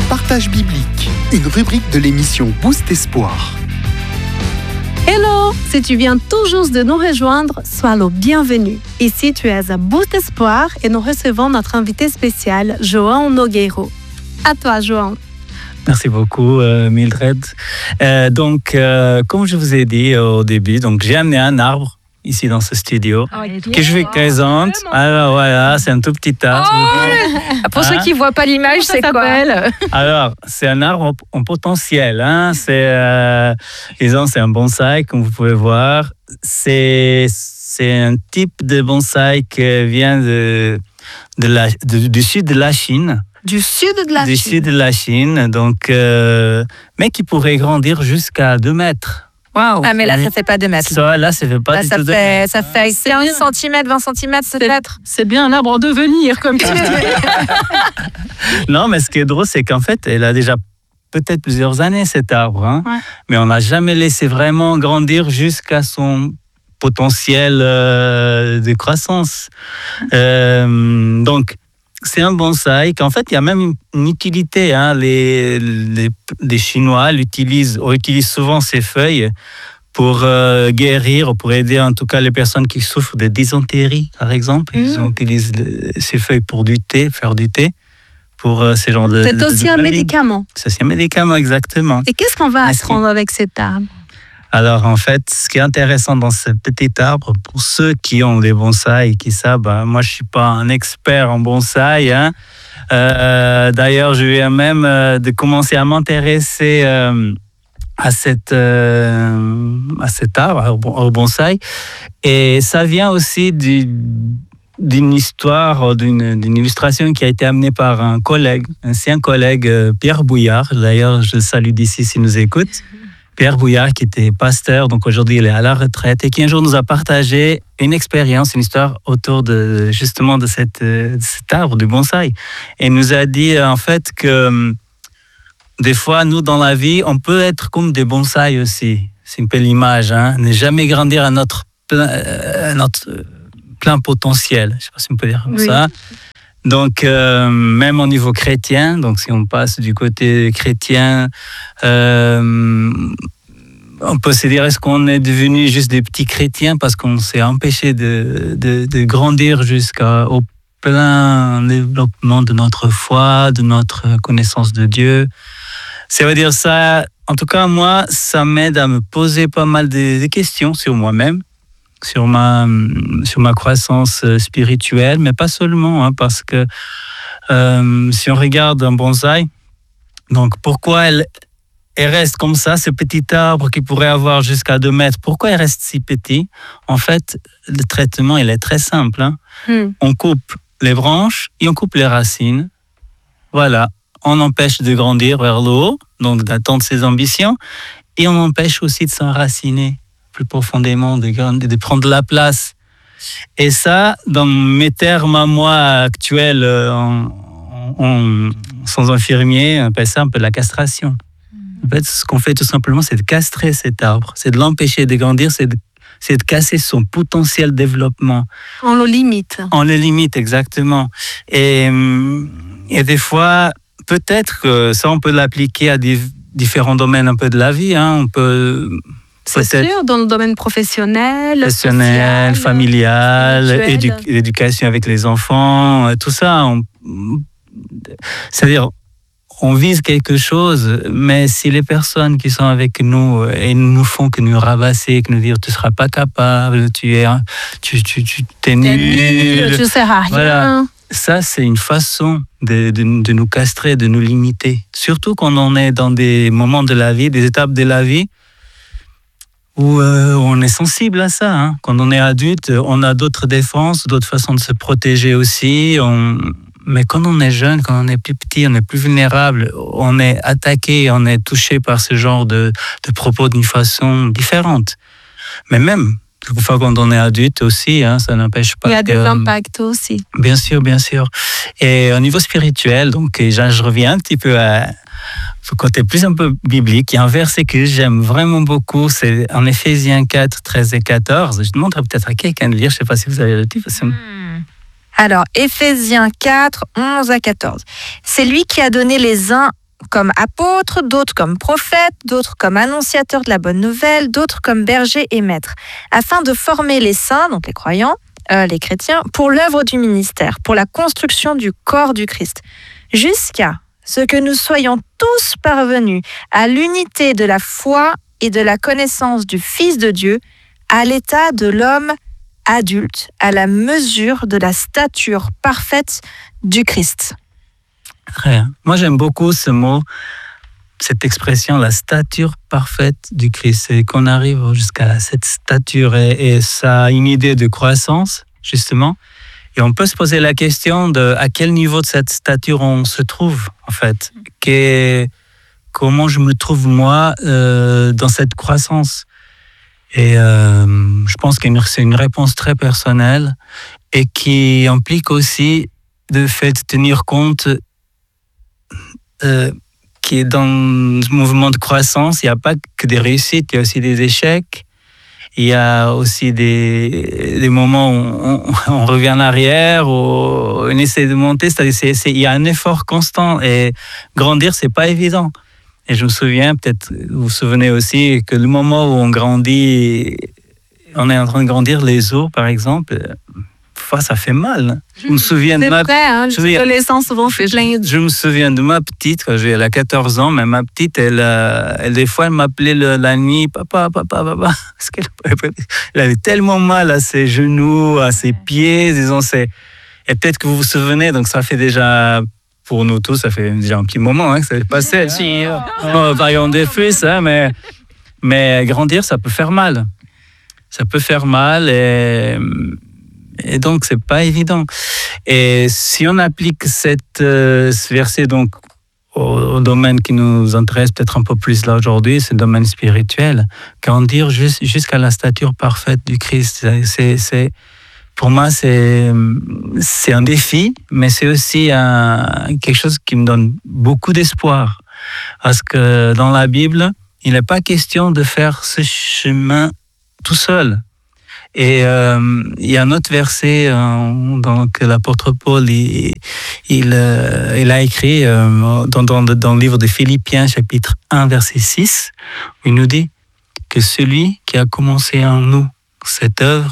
Partage biblique, une rubrique de l'émission Boost Espoir. Hello! Si tu viens tout juste de nous rejoindre, sois le bienvenu. Ici, tu es à Boost Espoir et nous recevons notre invité spécial, João Nogueiro. À toi, João. Merci beaucoup, Mildred. Comme je vous ai dit au début, j'ai amené un arbre ici dans ce studio que je vous présente. Alors voilà, c'est un tout petit arbre. Pour ceux qui ne voient pas l'image, c'est quoi? Alors, c'est un arbre en potentiel. C'est un bonsaï, comme vous pouvez voir. C'est un type de bonsaï qui vient du sud de la Chine. Du sud de la Chine. Du sud de la Chine, mais qui pourrait grandir jusqu'à 2 mètres. Wow. Ah, mais là, ça ne fait pas 2 mètres. Là, ça fait pas là, du tout 2 mètres. Ça fait 15 cm, 20 cm peut-être. C'est bien un arbre en devenir, comme tu dis. Non, mais ce qui est drôle, c'est qu'en fait, elle a déjà peut-être plusieurs années, cet arbre. Ouais. Mais on n'a jamais laissé vraiment grandir jusqu'à son potentiel de croissance. C'est un bonsaï qu'en fait, il y a même une utilité. Les Chinois utilisent souvent ces feuilles pour guérir, pour aider en tout cas les personnes qui souffrent de dysenterie, par exemple. Ils utilisent ces feuilles pour faire du thé. Pour ces genres de... C'est aussi un médicament. C'est aussi un médicament, exactement. Et qu'est-ce qu'on va apprendre avec cet arbre? Alors, en fait, ce qui est intéressant dans ce petit arbre, pour ceux qui ont des bonsaïs et qui savent, moi, je ne suis pas un expert en bonsaï. D'ailleurs, je viens même de commencer à m'intéresser à cet arbre, au bonsaï. Et ça vient aussi d'une histoire, d'une illustration qui a été amenée par un ancien collègue, Pierre Bouillard. D'ailleurs, je le salue d'ici s'il nous écoute. Pierre Bouillard, qui était pasteur, donc aujourd'hui il est à la retraite, et qui un jour nous a partagé une expérience, une histoire autour de cet arbre, du bonsaï. Et il nous a dit en fait que des fois, nous dans la vie, on peut être comme des bonsaïs aussi. C'est un peu l'image, ne jamais grandir à notre plein potentiel. Je ne sais pas si on peut dire comme ça. Donc, même au niveau chrétien, donc si on passe du côté chrétien, on peut se dire, est-ce qu'on est devenu juste des petits chrétiens parce qu'on s'est empêché de grandir jusqu'au plein développement de notre foi, de notre connaissance de Dieu. Ça veut dire ça, en tout cas moi, ça m'aide à me poser pas mal de questions sur moi-même, sur ma croissance spirituelle, mais pas seulement, parce que si on regarde un bonsaï, donc pourquoi elle reste comme ça, ce petit arbre qui pourrait avoir jusqu'à 2 mètres, pourquoi il reste si petit? En fait, le traitement, il est très simple. On coupe les branches et on coupe les racines. Voilà, on empêche de grandir vers le haut, donc d'atteindre ses ambitions, et on empêche aussi de s'enraciner plus profondément, de prendre la place. Et ça, dans mes termes à moi actuels, sans infirmier, on appelle ça un peu la castration. En fait, ce qu'on fait tout simplement, c'est de castrer cet arbre, c'est de l'empêcher de grandir, c'est de casser son potentiel développement. On le limite. On le limite, exactement. Et des fois, peut-être que ça, on peut l'appliquer à différents domaines un peu de la vie. On peut... C'est sûr, dans le domaine professionnel, social, familial, éducation avec les enfants, tout ça. C'est-à-dire, on vise quelque chose, mais si les personnes qui sont avec nous et nous font que nous rabasser, que nous dire tu ne seras pas capable, tu es nul, tu ne sers à rien. Voilà. Ça, c'est une façon de nous castrer, de nous limiter. Surtout quand on est dans des moments de la vie, des étapes de la vie, où on est sensible à ça. Quand on est adulte, on a d'autres défenses, d'autres façons de se protéger aussi. Mais quand on est jeune, quand on est plus petit, on est plus vulnérable, on est attaqué, on est touché par ce genre de propos d'une façon différente. Mais même, quelquefois quand on est adulte aussi, ça n'empêche pas. Il y a des impacts aussi. Bien sûr, bien sûr. Et au niveau spirituel, donc je reviens un petit peu à... Le côté plus un peu biblique, il y a un verset que j'aime vraiment beaucoup, c'est en Éphésiens 4, 13 et 14. Je demanderai peut-être à quelqu'un de lire, je ne sais pas si vous avez le titre. Alors, Éphésiens 4, 11 à 14. C'est lui qui a donné les uns comme apôtres, d'autres comme prophètes, d'autres comme annonciateurs de la bonne nouvelle, d'autres comme bergers et maîtres, afin de former les saints, donc les croyants, les chrétiens, pour l'œuvre du ministère, pour la construction du corps du Christ, jusqu'à ce que nous soyons tous parvenus à l'unité de la foi et de la connaissance du Fils de Dieu, à l'état de l'homme adulte, à la mesure de la stature parfaite du Christ. Moi, j'aime beaucoup ce mot, cette expression, la stature parfaite du Christ. C'est qu'on arrive jusqu'à cette stature et ça a une idée de croissance, justement. Et on peut se poser la question de à quel niveau de cette stature on se trouve, en fait. Comment je me trouve, moi, dans cette croissance. Et je pense que c'est une réponse très personnelle et qui implique aussi le fait de tenir compte qui est dans ce mouvement de croissance, il n'y a pas que des réussites, il y a aussi des échecs. Il y a aussi des moments où on revient en arrière, où on essaie de monter. C'est-à-dire il y a un effort constant et grandir, c'est pas évident. Et je me souviens, peut-être vous vous souvenez aussi, que le moment où on grandit, on est en train de grandir les os, par exemple, ça fait mal. Je me souviens de ma l'adolescence souvent fait plein. Je me souviens de ma petite, quand elle a 14 ans, mais ma petite, elle des fois, elle m'appelait la nuit, papa, parce qu'elle avait tellement mal à ses genoux, à ses pieds, disons, et peut-être que vous vous souvenez, donc ça fait déjà, pour nous tous, ça fait déjà un petit moment que ça s'est passé. Variant des fils, mais grandir, ça peut faire mal. Ça peut faire mal et donc, c'est pas évident. Et si on applique ce verset donc, au domaine qui nous intéresse peut-être un peu plus là aujourd'hui, c'est le domaine spirituel, grandir jusqu'à la stature parfaite du Christ, pour moi, c'est un défi, mais c'est aussi quelque chose qui me donne beaucoup d'espoir. Parce que dans la Bible, il n'est pas question de faire ce chemin tout seul. Et il y a un autre verset que l'apôtre Paul il a écrit dans le livre de Philippiens, chapitre 1, verset 6, où il nous dit que celui qui a commencé en nous cette œuvre,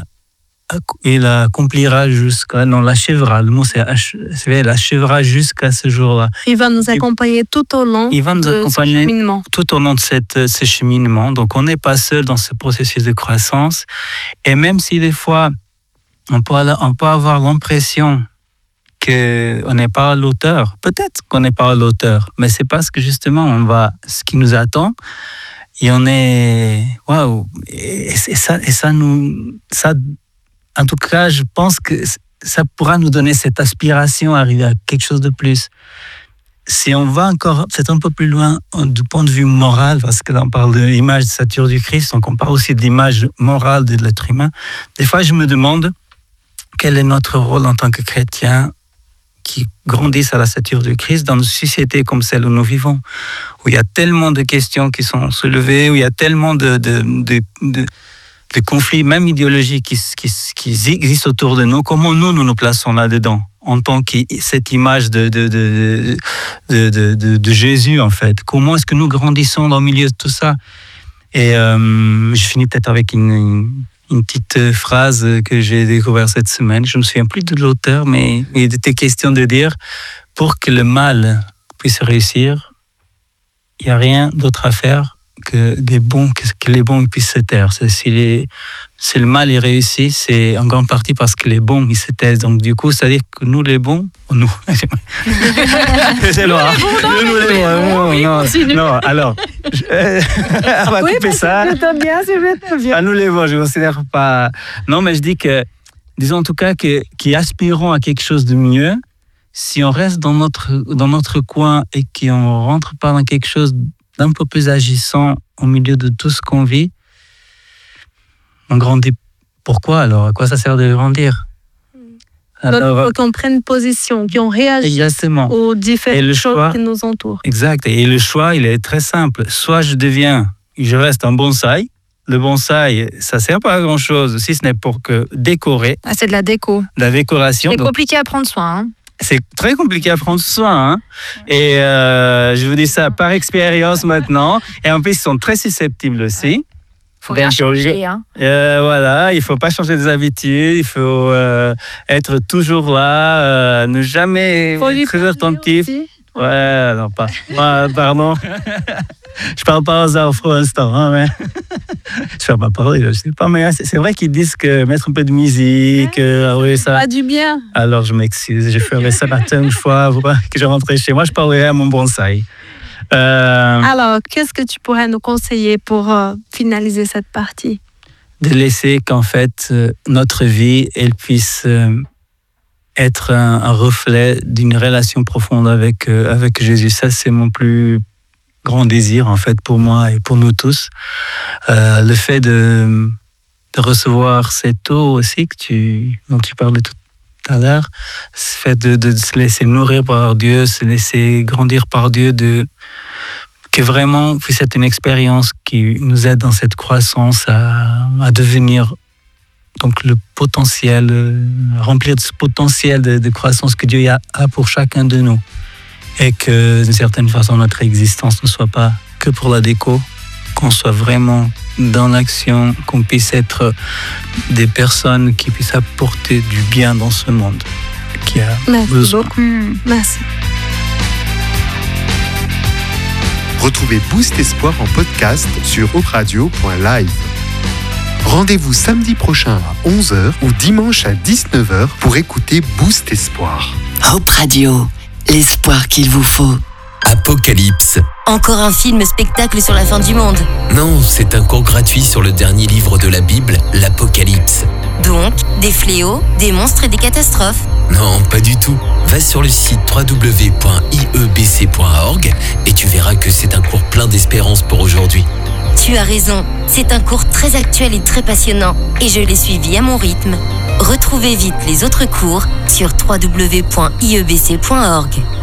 il accomplira l'achèvera. Le mot c'est l'achèvera jusqu'à ce jour-là. Il va nous accompagner tout au long de ce cheminement. Tout au long de ce cheminement. Donc on n'est pas seul dans ce processus de croissance. Et même si des fois on peut avoir l'impression qu'on n'est pas à l'auteur, peut-être qu'on n'est pas à l'auteur, mais c'est parce que justement ce qui nous attend. Et on est waouh. Et ça en tout cas, je pense que ça pourra nous donner cette aspiration à arriver à quelque chose de plus. Si on va encore peut-être un peu plus loin du point de vue moral, parce que là on parle de l'image de stature du Christ, donc on parle aussi de l'image morale de l'être humain. Des fois, je me demande quel est notre rôle en tant que chrétiens qui grandissent à la stature du Christ dans une société comme celle où nous vivons, où il y a tellement de questions qui sont soulevées, où il y a tellement de conflits, même idéologiques, qui existent autour de nous. Comment nous plaçons là-dedans en tant que cette image de Jésus, en fait. Comment est-ce que nous grandissons au milieu de tout ça? Et je finis peut-être avec une petite phrase que j'ai découverte cette semaine. Je ne me souviens plus de l'auteur, mais il était question de dire, pour que le mal puisse réussir, il n'y a rien d'autre à faire que les bons puissent se taire. Si le mal est réussi, c'est en grande partie parce que les bons ils se taisent. Donc du coup, c'est-à-dire que nous les bons, c'est loin. Nous les bons. Non. Alors, on va couper ça. À nous les bons, je ne considère pas. Non, mais je dis que, disons en tout cas qui aspirons à quelque chose de mieux. Si on reste dans notre coin et qu'on ne rentre pas dans quelque chose d'un peu plus agissant au milieu de tout ce qu'on vit, on grandit. Pourquoi alors? À quoi ça sert de grandir? Alors, il faut qu'on prenne position, qu'on réagisse aux différentes choses qui nous entourent. Exact. Et le choix, il est très simple. Soit je reste un bonsaï. Le bonsaï, ça ne sert pas à grand-chose, si ce n'est pour que décorer. C'est de la déco. De la décoration. C'est compliqué à prendre soin. c'est très compliqué à prendre soin. Hein. Et je vous dis ça par expérience maintenant. Et en plus, ils sont très susceptibles aussi. Faut rien changer, hein. Voilà, il faut pas changer des habitudes, il faut être toujours là, ne jamais être très attentif. Ouais, non pas. Pardon. Je parle pas aux enfants pour l'instant, hein, mais je ne vais pas parler, je sais pas, mais c'est vrai qu'ils disent que mettre un peu de musique, oui, ça. Pas du bien. Alors je m'excuse, je ferai ça une fois que je rentrerai chez moi, je parlerai à mon bonsaï. Alors, qu'est-ce que tu pourrais nous conseiller pour finaliser cette partie? De laisser qu'en fait, notre vie, elle puisse être un reflet d'une relation profonde avec Jésus. Ça, c'est mon plus grand désir, en fait, pour moi et pour nous tous. Le fait de recevoir cette eau aussi dont tu parlais tout à l'heure, le fait de se laisser nourrir par Dieu, se laisser grandir par Dieu, que vraiment puisse être une expérience qui nous aide dans cette croissance à devenir donc le potentiel, remplir ce potentiel de croissance que Dieu a pour chacun de nous. Et que d'une certaine façon notre existence ne soit pas que pour la déco, qu'on soit vraiment dans l'action, qu'on puisse être des personnes qui puissent apporter du bien dans ce monde qui a besoin. Merci beaucoup. Merci. Retrouvez Boost Espoir en podcast sur hopradio.live. Rendez-vous samedi prochain à 11h ou dimanche à 19h pour écouter Boost Espoir. Hope Radio, l'espoir qu'il vous faut. Apocalypse. Encore un film-spectacle sur la fin du monde. Non, c'est un cours gratuit sur le dernier livre de la Bible, l'Apocalypse. Donc, des fléaux, des monstres et des catastrophes. Non, pas du tout. Va sur le site www.iebc.org et tu verras que c'est un cours plein d'espérance pour aujourd'hui. Tu as raison, c'est un cours très actuel et très passionnant et je l'ai suivi à mon rythme. Retrouvez vite les autres cours sur www.iebc.org.